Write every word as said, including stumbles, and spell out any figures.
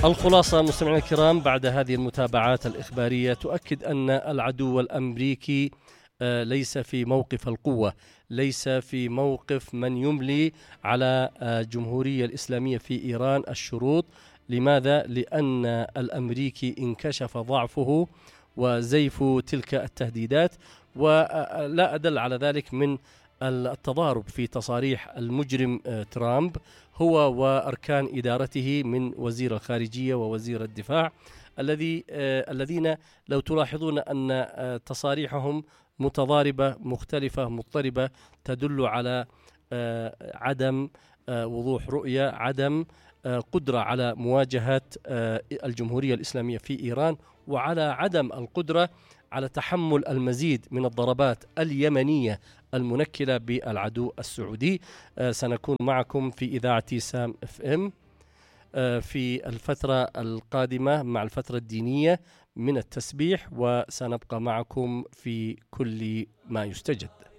الخلاصة مستمعينا الكرام بعد هذه المتابعات الإخبارية تؤكد أن العدو الأمريكي ليس في موقف القوة، ليس في موقف من يملي على الجمهورية الإسلامية في إيران الشروط. لماذا؟ لأن الأمريكي انكشف ضعفه وزيف تلك التهديدات، ولا أدل على ذلك من التضارب في تصاريح المجرم ترامب هو وأركان إدارته من وزير الخارجية ووزير الدفاع، الذي الذين لو تلاحظون أن تصاريحهم متضاربة مختلفة مضطربة، تدل على عدم وضوح رؤية، عدم قدرة على مواجهة الجمهورية الإسلامية في إيران، وعلى عدم القدرة على تحمل المزيد من الضربات اليمنية المنكلة بالعدو السعودي. سنكون معكم في إذاعة سام اف ام في الفترة القادمة مع الفترة الدينية من التسبيح، وسنبقى معكم في كل ما يستجد.